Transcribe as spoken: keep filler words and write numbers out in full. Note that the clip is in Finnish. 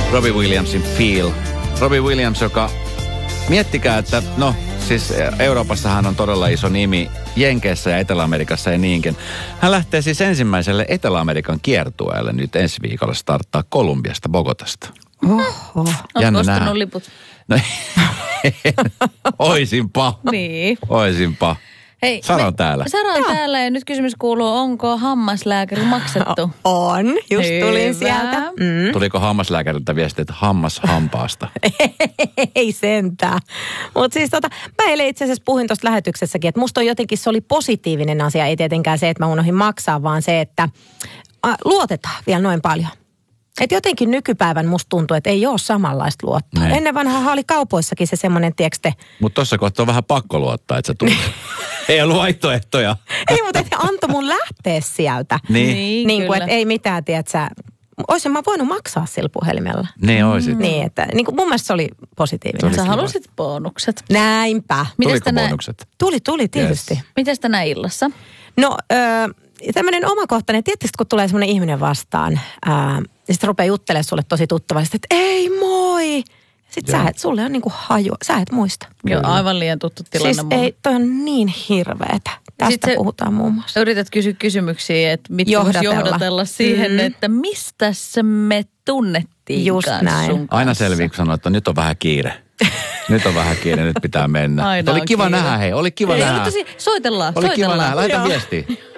Robbie Williamsin Feel. Robbie Williams, joka, miettikää, että no, siis Euroopassahan on todella iso nimi, Jenkeissä ja Etelä-Amerikassa ei niinkin. Hän lähtee siis ensimmäiselle Etelä-Amerikan kiertueelle nyt ensi viikolla starttaa Kolumbiasta, Bogotasta. Oho. Oletko ostanut liput? No, oisinpa. Niin. Oisinpa. Hei, Sara on täällä. Sara on täällä ja nyt kysymys kuuluu, onko hammaslääkäri maksettu? On, just Hyvä. tulin sieltä. Mm. Tuliko hammaslääkäriltä viesti, että hammas hampaasta? Ei sentään. Mutta siis tota, mä eilen itse asiassa puhuin tuosta lähetyksessäkin, että musta on jotenkin, se oli positiivinen asia, ei tietenkään se, että mä unohdin maksaa, vaan se, että äh, luotetaan vielä noin paljon. Että jotenkin nykypäivän musta tuntuu, että ei ole samanlaista luottoa. Ne. Ennen vanhaa oli kaupoissakin se semmoinen, tiekste. Mutta tuossa kohtaa on vähän pakko luottaa, että se tulee. Ei ollut vaihtoehtoja. Ei, mutta että antoi mun lähteä sieltä. Niin. Niin, Niin kuin, kyllä. että ei mitään, tiedätkö, olisin mä voinut maksaa sillä puhelimella. Niin oisit. Niin, että niin kuin mun mielestä se oli positiivinen. Sä halusit bonukset. Näinpä. Mites Tuliko tänä- bonukset? Tuli, tuli tietysti. Yes. Mites tänä illassa? No, öö, tämmöinen omakohtainen, tietysti kun tulee semmoinen ihminen vastaan, ää, ja sitten rupeaa juttelemaan sulle tosi tuttavasti, että ei moi. Sitten sä et, sulle on niinku haju, sä et muista. Joo, aivan liian tuttu tilanne Siis mulle. ei, toi on niin hirveetä. Tästä Sit se- puhutaan muun muassa. Yrität kysyä kysymyksiä, että mitkä voisi Johdatella. johdatella siihen, Mm. että mistä se me tunnettiin Just näin. sun kanssa. Aina selviää, kun sanoo, että nyt on vähän kiire. Nyt on vähän kiire, nyt pitää mennä. Aina Oli on kiva kiire. nähdä, hei. Oli kiva Ei, nähdä. mutta si- soitellaan, Oli kiva soitellaan. nähdä. Laita Joo. viestiä.